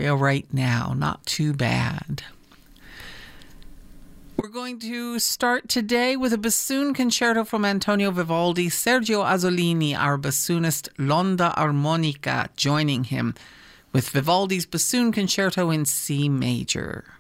area right now. Not too bad. We're going to start today with a bassoon concerto from Antonio Vivaldi. Sergio Azzolini, our bassoonist, l'onda armonica, joining him with Vivaldi's bassoon concerto in C major.